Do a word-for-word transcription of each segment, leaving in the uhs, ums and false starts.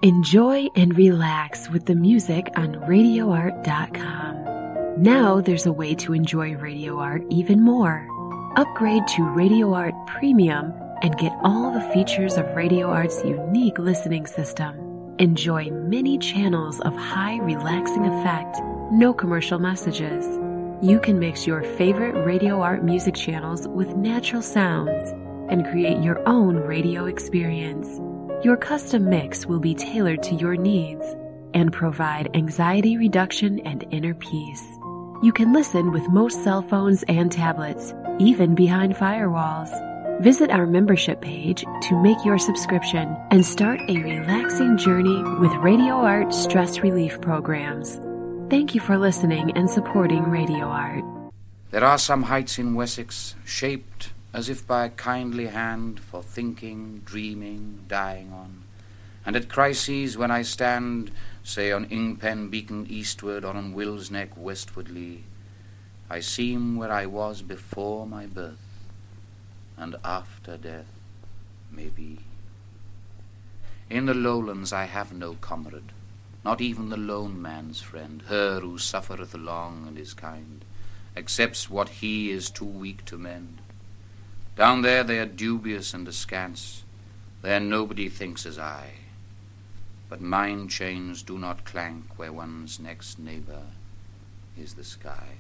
Enjoy and relax with the music on radio art dot com. Now there's a way to enjoy Radio Art even more. Upgrade to Radio Art Premium and get all the features of Radio Art's unique listening system. Enjoy many channels of high relaxing effect, no commercial messages. You can mix your favorite Radio Art music channels with natural sounds and create your own radio experience. Your custom mix will be tailored to your needs and provide anxiety reduction and inner peace. You can listen with most cell phones and tablets, even behind firewalls. Visit our membership page to make your subscription and start a relaxing journey with Radio Art stress relief programs. Thank you for listening and supporting Radio Art. There are some heights in Wessex shaped as if by a kindly hand for thinking, dreaming, dying on. And at crises when I stand, say on Ingpen Beacon eastward or on Will's Neck westwardly, I seem where I was before my birth, and after death, maybe. In the lowlands I have no comrade, not even the lone man's friend, her who suffereth long and is kind, accepts what he is too weak to mend. Down there they are dubious and askance, there nobody thinks as I, but mine chains do not clank where one's next neighbor is the sky.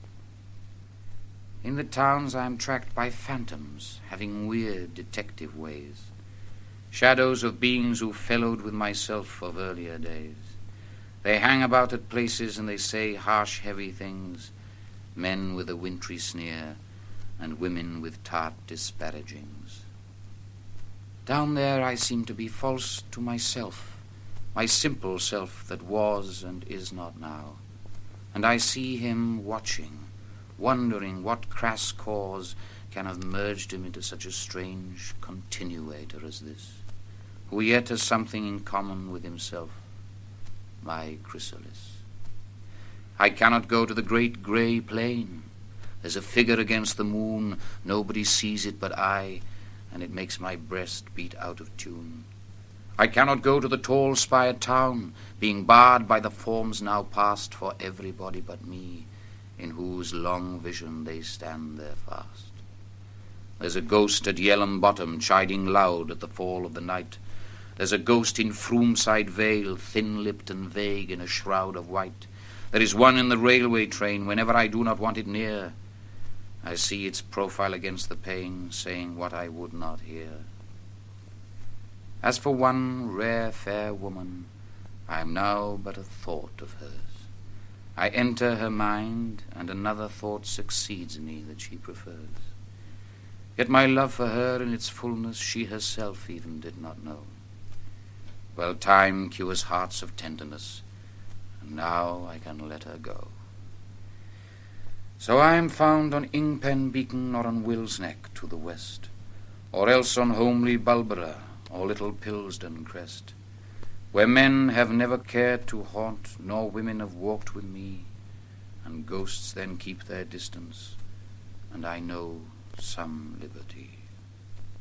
In the towns I am tracked by phantoms, having weird detective ways, shadows of beings who fellowed with myself of earlier days. They hang about at places and they say harsh, heavy things, men with a wintry sneer, and women with tart disparagings. Down there I seem to be false to myself, my simple self that was and is not now, and I see him watching, wondering what crass cause can have merged him into such a strange continuator as this, who yet has something in common with himself, my chrysalis. I cannot go to the great grey plain. There's a figure against the moon, nobody sees it but I, and it makes my breast beat out of tune. I cannot go to the tall spired town, being barred by the forms now past for everybody but me, in whose long vision they stand there fast. There's a ghost at Yell'ham Bottom, chiding loud at the fall of the night. There's a ghost in Froomside Vale, thin-lipped and vague in a shroud of white. There is one in the railway train, whenever I do not want it near. I see its profile against the pane, saying what I would not hear. As for one rare fair woman, I am now but a thought of hers. I enter her mind, and another thought succeeds me that she prefers. Yet my love for her in its fullness she herself even did not know. Well, time cures hearts of tenderness, and now I can let her go. So I am found on Ingpen Beacon or on Will's Neck to the west, or else on homely Bulborough or little Pilsden Crest, where men have never cared to haunt, nor women have walked with me, and ghosts then keep their distance, and I know some liberty.